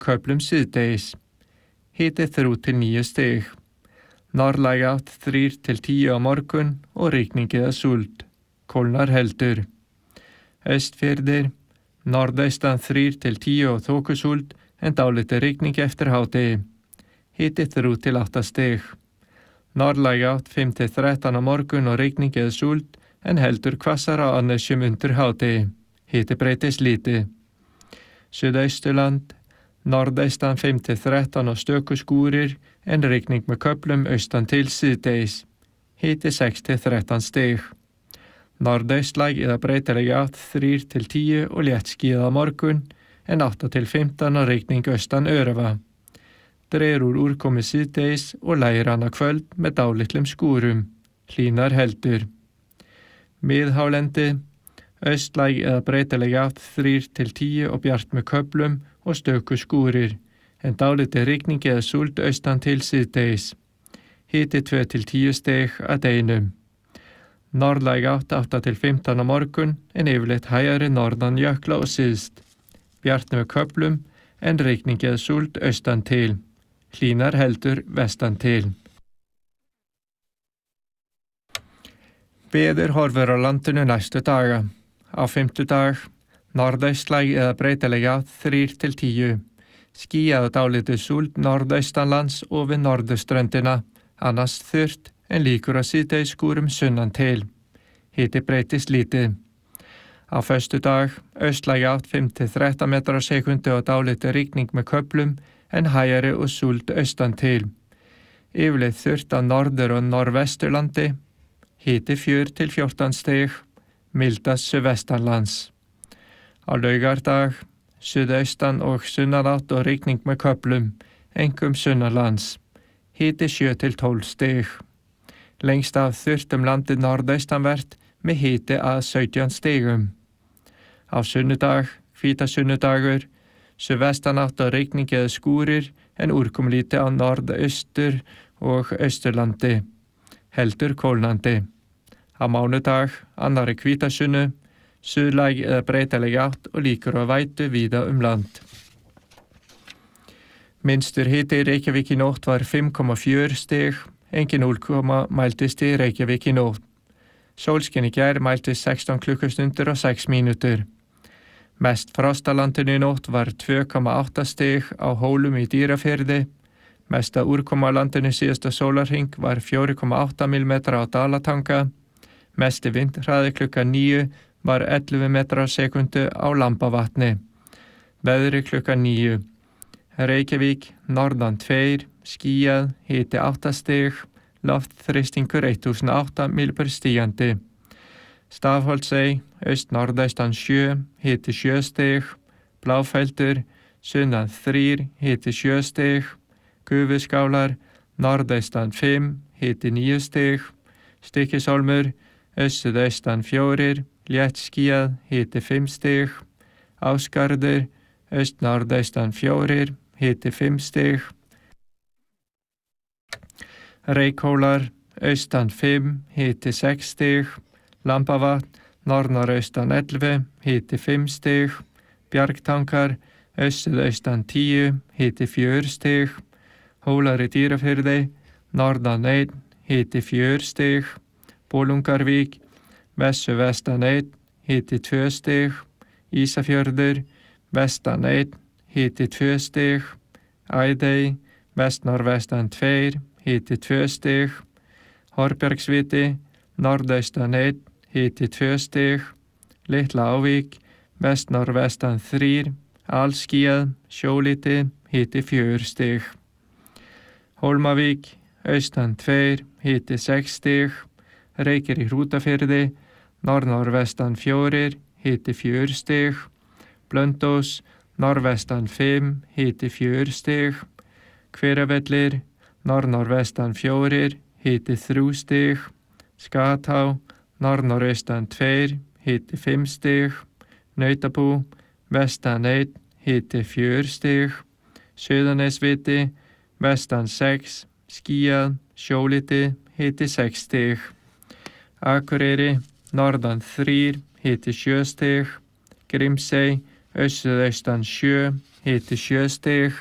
köflum síðdegis. Hiti 3 til 9 stig. Norðlæg átt 3 til 10 á morgun og rigning eða súld. Kólnar heldur. Austfirðir, norðaustan 3 til 10 og þokusúld en dálítil rigning eftir hádegi. Hiti 3 til 8 stig. Norðlæg átt 5 til 13 á morgun og rigning eða súld en heldur hvassara á annesjum undir hádegi. Hiti breytist lítið. Suðausturland, norðaustan 5 til 13 og stöku skúrir en rigning með köflum austan til síðdegis. Hiti 6 til 13 stig. Norðaustlæg eða breytileg átt 3 til 10 og léttskýjað á morgun en 8 til 15 og rigning austan örafa. Dregur úr úrkomi síðdegis og lægir annað kvöld með dálitlum skúrum. Hlýnar heldur. Miðhálendi, austlæg eða breytileg átt 3 til 10 og bjart með köflum og stöku skúrir, en dálítil rigning eða súld austan til síðdegis. Hiti 2 til 10 stig að deginum. Norðlæg átt 8 til 15 á morgun en yfirleitt hægari norðan jökla og syðst. Bjart með köflum en rigning eða súld austan til. Hlýnar heldur vestan til. Veður horfir á landinu næstu daga. Á fimmtudag, norðaustlæg eða breytileg átt 3 til 10. Skýjað og dálítið súld norðaustanlands og við norðurströndina, annars þurrt en líkur á síðdegisskúrum sunnan til. Hiti breytist lítið. Á föstudag, austlæg átt 5 til 13 metrar á sekundu og dálítið rigning með köflum en hægari og súld austan til. Yfirleitt þurrt á norður- og norðvesturlandi. Hiti 4 til 14 stig. Mildast suðvestanlands. Á laugardag, suðaustan og sunnanátt og rigning með köflum, einkum sunnanlands. Hiti 7 til 12 stig. Lengst af þurrt landið norðaustanvert með hiti að 17 stigum. Á sunnudag, hvítasunnudagur, suðvestanátt og rigning eða skúrir en úrkomulítið á norðaustur og austurlandi. Heldur kólnandi. Á mánudag, annarri hvítasunnu, suðlæg eða breytileg átt og líkur á vætu víða land. Minnstur hiti í Reykjavík í nótt var 5,4 stig, engin úrkoma mældist í Reykjavík í nótt. Sólskin í gær mældist 16 klukkustundir og 6 mínútur. Mest frost á landinu í nótt var 2,8 stig á Hólum í Dýrafirði. Mesta úrkoma á landinu síðasta sólarhring var 4,8 mm á Dalatanga. Mesti vindhraði klukkan 9 var 11 metrar á sekundu á Lambavatni. Veðri klukkan 9. Reykjavík, norðan 2, skýjað, hiti 8 stig, loftþrýstingur 1008 millibur stígandi. Stafholtsey, aust-norðaustan 7, hiti 7 stig, Bláfeldur, sunnan 3, hiti 7 stig, Gufuskálar, norðaustan 5, hiti 9 stig, Stykkishólmur, aust-suðaustan 4, létt skýjað, hiti 5 stig, Ásgarður, aust-norðaustan 4, hiti 5 stig, Reykhólar, austan 5, hiti 6 stig, Lambavatn, norðnoraustan 11, hiti 5 stig, Bjargtangar, aust-suðaustan 10, hiti 4 stig, Hólar í Dýrafirði, norðan 1, hiti 4 stig, Bolungarvík, vestan 1, hiti 2 stig, Ísafjörður, vestan 1, hiti 2 stig, Æðey, vestnorðvestan 2, hiti 2 stig, Horbjargsviti, norðaustan 1, hiti 2 stig, Litla Ávík, vestnorðvestan 3, alskýjað, sjólítið, hiti 4 stig. Hólmavík, austan 2, hiti 6 stig, Reykir í Hrútafirði, norðnorðvestan 4, hiti 4 stig, Blöndós, norðvestan 5, hiti 4 stig, Hveravellir, norðnorðvestan 4, hiti 3 stig, Skatá, norðnorðaustan 2, hiti 5 stig, Nautabú, vestan 1, hiti 4 stig, Suðurnesviti, vestan 6, skýjað, sjólítið, hiti 6 stig. Akureyri, norðan 3, hiti 7 stig, Grímsey, aust-suðaustan 7, hiti 7 stig.